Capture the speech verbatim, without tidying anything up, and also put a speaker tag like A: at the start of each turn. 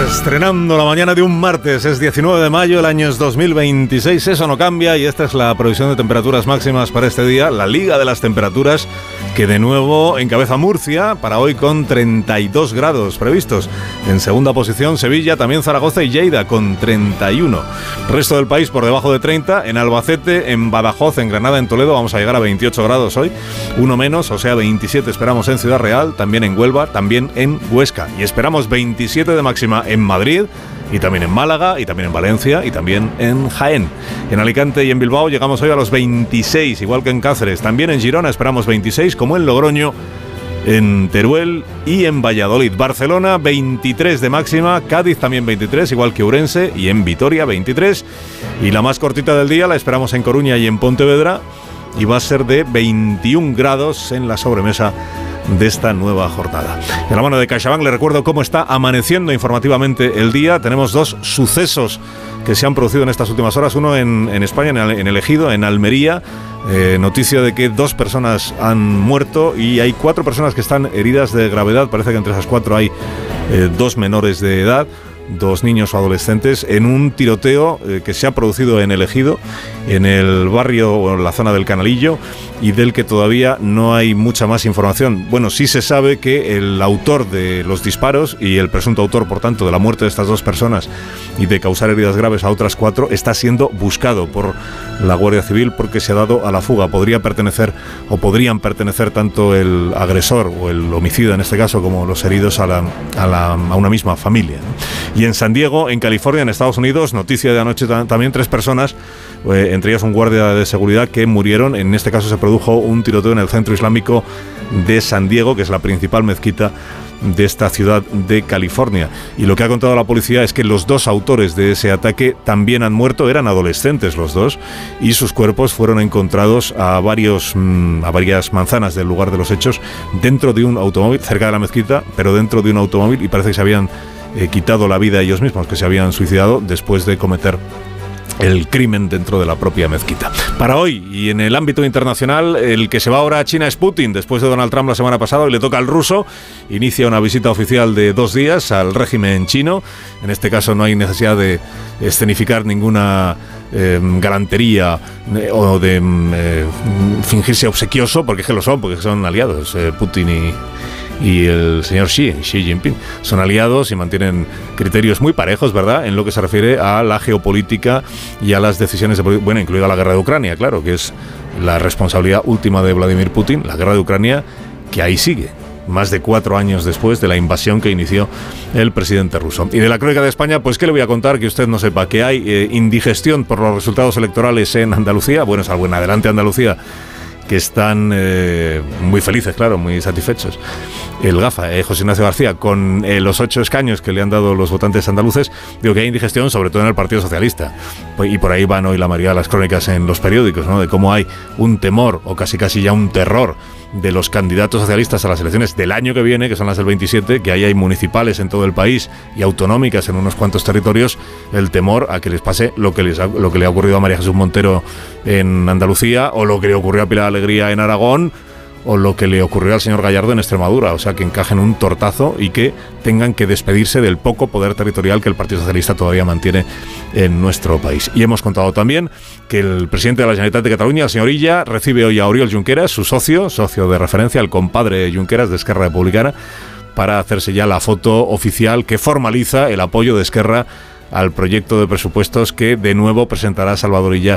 A: Estrenando la mañana de un martes, es diecinueve de mayo, el año es dos mil veintiséis, eso no cambia y esta es la previsión de temperaturas máximas para este día, la Liga de las Temperaturas, que de nuevo encabeza Murcia para hoy con treinta y dos grados previstos. En segunda posición Sevilla, también Zaragoza y Lleida con treinta y uno. Resto del país por debajo de treinta, en Albacete, en Badajoz, en Granada, en Toledo vamos a llegar a veintiocho grados hoy, uno menos, o sea veintisiete esperamos en Ciudad Real, también en Huelva, también en Huesca y esperamos veintisiete de máxima en Madrid y también en Málaga y también en Valencia y también en Jaén. En Alicante y en Bilbao llegamos hoy a los veintiséis, igual que en Cáceres. También en Girona esperamos veintiséis, como en Logroño, en Teruel y en Valladolid. Barcelona veintitrés de máxima, Cádiz también veintitrés, igual que Ourense, y en Vitoria veintitrés. Y la más cortita del día la esperamos en Coruña y en Pontevedra y va a ser de veintiún grados en la sobremesa de esta nueva jornada. De la mano de CaixaBank le recuerdo cómo está amaneciendo informativamente el día. Tenemos dos sucesos que se han producido en estas últimas horas. Uno en, en España, en el, en el Ejido, en Almería. Eh, noticia de que dos personas han muerto y hay cuatro personas que están heridas de gravedad. Parece que entre esas cuatro hay eh, dos menores de edad, dos niños o adolescentes, en un tiroteo eh, que se ha producido en el Ejido, en el barrio o en la zona del Canalillo, y del que todavía no hay mucha más información. Bueno, sí se sabe que el autor de los disparos y el presunto autor, por tanto, de la muerte de estas dos personas y de causar heridas graves a otras cuatro, está siendo buscado por la Guardia Civil porque se ha dado a la fuga. Podría pertenecer o podrían pertenecer tanto el agresor o el homicida en este caso como los heridos a, la, a, la, a una misma familia, ¿no? Y en San Diego, en California, en Estados Unidos, noticia de anoche también, tres personas, eh, entre ellas un guardia de seguridad, que murieron. En este caso se produjo un tiroteo en el centro islámico de San Diego, que es la principal mezquita de esta ciudad de California. Y lo que ha contado la policía es que los dos autores de ese ataque también han muerto, eran adolescentes los dos, y sus cuerpos fueron encontrados a, varios, mmm, a varias manzanas del lugar de los hechos, dentro de un automóvil, cerca de la mezquita, pero dentro de un automóvil, y parece que se habían eh, quitado la vida ellos mismos, que se habían suicidado después de cometer el crimen dentro de la propia mezquita. Para hoy, y en el ámbito internacional, el que se va ahora a China es Putin. Después de Donald Trump la semana pasada, hoy le toca al ruso. Inicia una visita oficial de dos días al régimen chino. En este caso no hay necesidad de escenificar ninguna eh, galantería eh, o de eh, fingirse obsequioso, porque es que lo son, porque son aliados, eh, Putin y... y el señor Xi, Xi Jinping, son aliados y mantienen criterios muy parejos, ¿verdad?, en lo que se refiere a la geopolítica y a las decisiones de política, bueno, incluida la guerra de Ucrania, claro, que es la responsabilidad última de Vladimir Putin, la guerra de Ucrania, que ahí sigue, más de cuatro años después de la invasión que inició el presidente ruso. Y de la crónica de España, pues ¿qué le voy a contar que usted no sepa? Que hay eh, indigestión por los resultados electorales en Andalucía, bueno, salvo en adelante Andalucía, que están eh, muy felices, claro, muy satisfechos. El GAFA, eh, José Ignacio García, con eh, los ocho escaños que le han dado los votantes andaluces, digo que hay indigestión, sobre todo en el Partido Socialista. Y por ahí van hoy la mayoría de las crónicas en los periódicos, ¿no?, de cómo hay un temor, o casi casi ya un terror, de los candidatos socialistas a las elecciones del año que viene, que son las del veintisiete, que ahí hay municipales en todo el país y autonómicas en unos cuantos territorios, el temor a que les pase lo que, les ha, lo que le ha ocurrido a María Jesús Montero en Andalucía, o lo que le ocurrió a Pilar Alegría en Aragón, o lo que le ocurrió al señor Gallardo en Extremadura, o sea, que encajen un tortazo y que tengan que despedirse del poco poder territorial que el Partido Socialista todavía mantiene en nuestro país. Y hemos contado también que el presidente de la Generalitat de Cataluña, el señor Illa, recibe hoy a Oriol Junqueras, su socio, socio de referencia, el compadre de Junqueras de Esquerra Republicana, para hacerse ya la foto oficial que formaliza el apoyo de Esquerra al proyecto de presupuestos que de nuevo presentará Salvador Illa